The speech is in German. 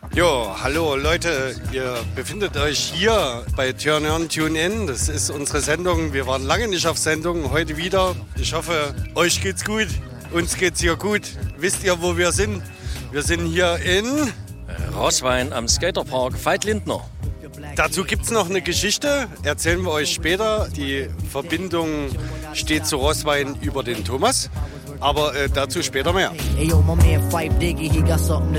Jo, hallo Leute, ihr befindet euch hier bei Turn On, Tune In. Das ist unsere Sendung. Wir waren lange nicht auf Sendung, heute wieder. Ich hoffe, euch geht's gut, uns geht's hier gut. Wisst ihr, wo wir sind? Wir sind hier in Roßwein am Skaterpark Veit-Lindner. Dazu gibt's noch eine Geschichte, erzählen wir euch später. Die Verbindung steht zu Roßwein über den Thomas. Aber dazu später mehr.